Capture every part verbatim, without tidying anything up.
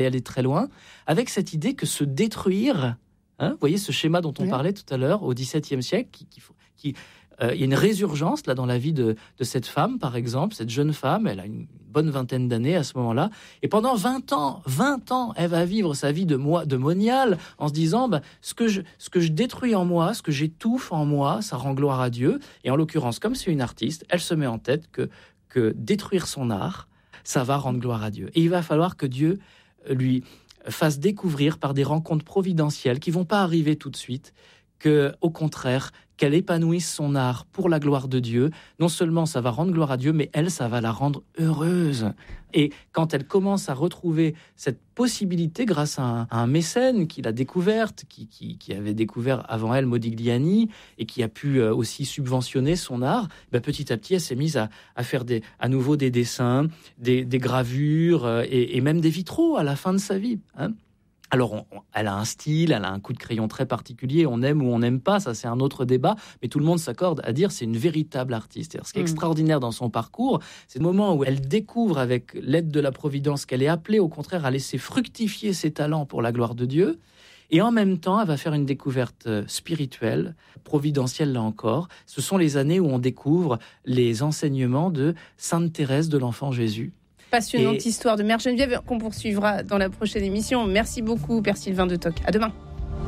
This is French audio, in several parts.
et aller très loin, avec cette idée que se détruire, hein, vous voyez ce schéma dont on oui. parlait tout à l'heure, au dix-septième siècle, qui, qui, qui, euh, il y a une résurgence là dans la vie de, de cette femme, par exemple, cette jeune femme, elle a une bonne vingtaine d'années à ce moment-là, et pendant vingt ans, vingt ans, elle va vivre sa vie de, moi, de moniale, en se disant, bah, ce, que je, ce que je détruis en moi, ce que j'étouffe en moi, ça rend gloire à Dieu, et en l'occurrence, comme c'est une artiste, elle se met en tête que, que détruire son art, ça va rendre gloire à Dieu. Et il va falloir que Dieu lui fasse découvrir par des rencontres providentielles qui vont pas arriver tout de suite, que, au contraire, qu'elle épanouisse son art pour la gloire de Dieu. Non seulement ça va rendre gloire à Dieu, mais elle, ça va la rendre heureuse. Et quand elle commence à retrouver cette possibilité grâce à un, à un mécène qui l'a découverte, qui, qui, qui avait découvert avant elle Modigliani et qui a pu euh, aussi subventionner son art, ben petit à petit, elle s'est mise à, à faire des, à nouveau des dessins, des, des gravures euh, et, et même des vitraux à la fin de sa vie, hein. Alors, on, on, elle a un style, elle a un coup de crayon très particulier, on aime ou on n'aime pas, ça c'est un autre débat, mais tout le monde s'accorde à dire c'est une véritable artiste. C'est-à-dire, ce qui est mmh. extraordinaire dans son parcours, c'est le moment où elle découvre avec l'aide de la Providence qu'elle est appelée au contraire à laisser fructifier ses talents pour la gloire de Dieu, et en même temps, elle va faire une découverte spirituelle, providentielle là encore. Ce sont les années où on découvre les enseignements de Sainte Thérèse de l'Enfant Jésus. Passionnante et... histoire de Mère Geneviève qu'on poursuivra dans la prochaine émission. Merci beaucoup, Père Sylvain de Toc. À demain.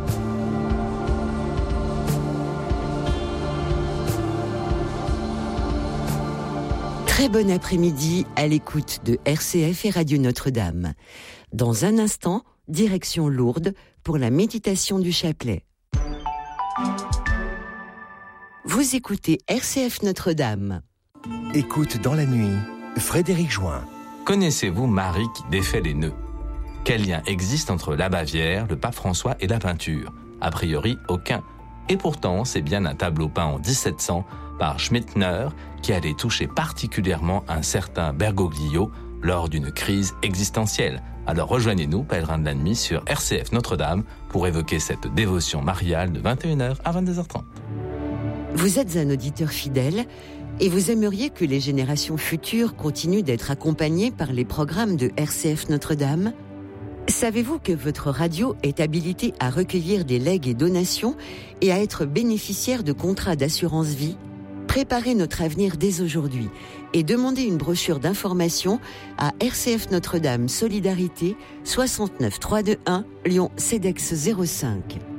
Très bon après-midi à l'écoute de R C F et Radio Notre-Dame. Dans un instant, direction Lourdes pour la méditation du chapelet. Vous écoutez R C F Notre-Dame. Écoute dans la nuit, Frédéric Join. Connaissez-vous Marie qui défait les nœuds ? Quel lien existe entre la Bavière, le pape François et la peinture ? A priori, aucun. Et pourtant, c'est bien un tableau peint en dix-sept cents par Schmittner qui allait toucher particulièrement un certain Bergoglio lors d'une crise existentielle. Alors rejoignez-nous, pèlerins de la nuit, sur R C F Notre-Dame pour évoquer cette dévotion mariale de vingt et une heures à vingt-deux heures trente. Vous êtes un auditeur fidèle et vous aimeriez que les générations futures continuent d'être accompagnées par les programmes de R C F Notre-Dame ? Savez-vous que votre radio est habilitée à recueillir des legs et donations et à être bénéficiaire de contrats d'assurance vie ? Préparez notre avenir dès aujourd'hui et demandez une brochure d'information à R C F Notre-Dame Solidarité soixante-neuf trois cent vingt et un Lyon C E D E X zéro cinq.